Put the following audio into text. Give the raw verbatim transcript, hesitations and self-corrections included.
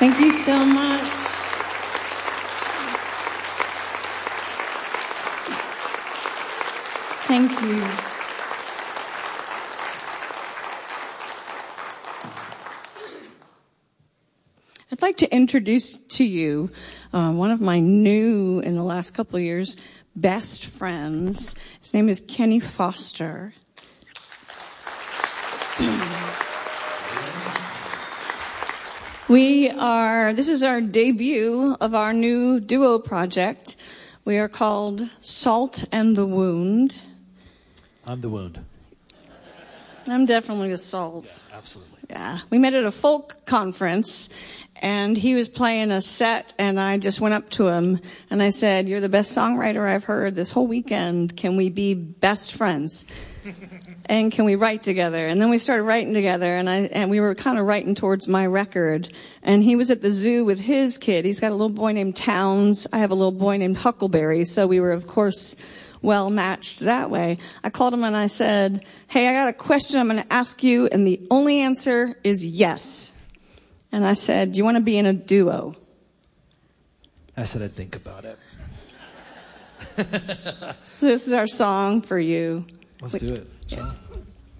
Thank you so much. Thank you. I'd like to introduce to you uh, one of my new, in the last couple of years, best friends. His name is Kenny Foster. We are, this is our debut of our new duo project. We are called Salt and the Wound. I'm the wound. I'm definitely the salt. Yeah, absolutely. Yeah. We met at a folk conference, and he was playing a set, and I just went up to him, and I said, "You're the best songwriter I've heard this whole weekend. Can we be best friends? And can we write together?" And then we started writing together, and I and we were kind of writing towards my record. And he was at the zoo with his kid. He's got a little boy named Towns. I have a little boy named Huckleberry. So we were, of course, well matched that way. I called him and I said, "Hey, I got a question I'm going to ask you, and the only answer is yes." And I said, "Do you want to be in a duo?" I said I'd think about it. This is our song for you. Let's do it. Sure.